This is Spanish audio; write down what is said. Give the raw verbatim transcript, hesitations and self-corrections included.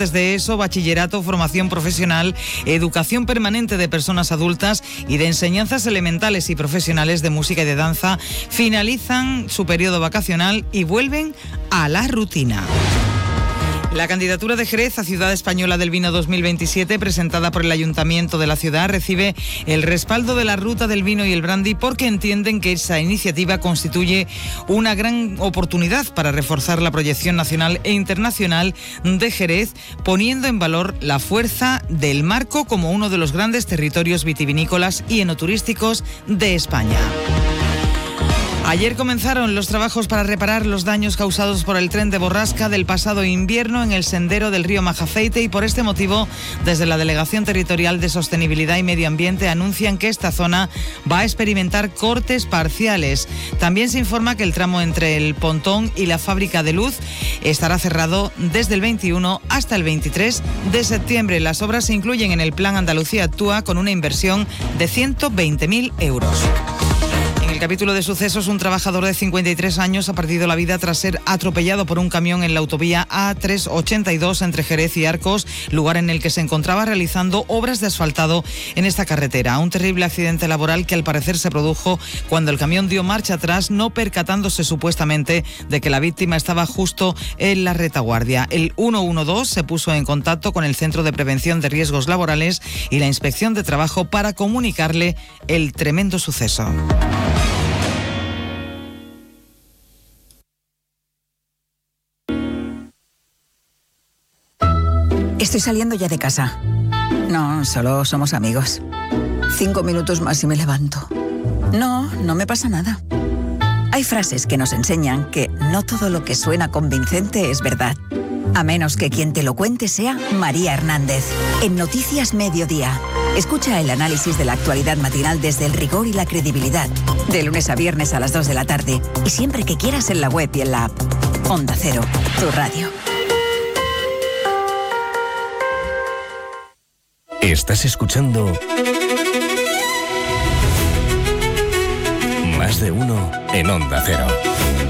estudiantes de ESO, bachillerato, formación profesional, educación permanente de personas adultas y de enseñanzas elementales y profesionales de música y de danza finalizan su periodo vacacional y vuelven a la rutina. La candidatura de Jerez a Ciudad Española del Vino dos mil veintisiete, presentada por el Ayuntamiento de la ciudad, recibe el respaldo de la Ruta del Vino y el Brandy porque entienden que esa iniciativa constituye una gran oportunidad para reforzar la proyección nacional e internacional de Jerez, poniendo en valor la fuerza del Marco como uno de los grandes territorios vitivinícolas y enoturísticos de España. Ayer comenzaron los trabajos para reparar los daños causados por el tren de borrasca del pasado invierno en el sendero del río Majafeite y por este motivo, desde la Delegación Territorial de Sostenibilidad y Medio Ambiente anuncian que esta zona va a experimentar cortes parciales. También se informa que el tramo entre el Pontón y la Fábrica de Luz estará cerrado desde el veintiuno hasta el veintitrés de septiembre. Las obras se incluyen en el Plan Andalucía Actúa con una inversión de ciento veinte mil euros. En el capítulo de sucesos, un trabajador de cincuenta y tres años ha perdido la vida tras ser atropellado por un camión en la autovía A trescientos ochenta y dos entre Jerez y Arcos, lugar en el que se encontraba realizando obras de asfaltado en esta carretera. Un terrible accidente laboral que al parecer se produjo cuando el camión dio marcha atrás, no percatándose supuestamente de que la víctima estaba justo en la retaguardia. El ciento doce se puso en contacto con el Centro de Prevención de Riesgos Laborales y la Inspección de Trabajo para comunicarle el tremendo suceso. Estoy saliendo ya de casa. No, solo somos amigos. Cinco minutos más y me levanto. No, no me pasa nada. Hay frases que nos enseñan que no todo lo que suena convincente es verdad. A menos que quien te lo cuente sea María Hernández. En Noticias Mediodía. Escucha el análisis de la actualidad matinal desde el rigor y la credibilidad. De lunes a viernes a las dos de la tarde. Y siempre que quieras en la web y en la app. Onda Cero, tu radio. Estás escuchando Más de Uno en Onda Cero.